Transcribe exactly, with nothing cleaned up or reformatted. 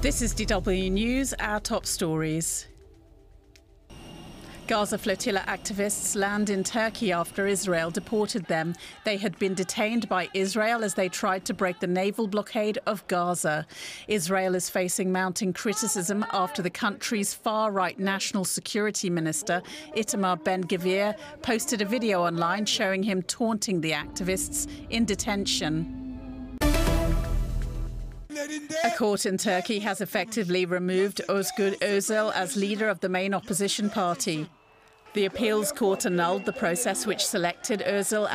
This is D W News, our top stories. Gaza flotilla activists land in Turkey after Israel deported them. They had been detained by Israel as they tried to break the naval blockade of Gaza. Israel is facing mounting criticism after the country's far-right national security minister, Itamar Ben-Gvir, posted a video online showing him taunting the activists in detention. A court in Turkey has effectively removed Özgür Özel as leader of the main opposition party. The appeals court annulled the process which selected Özel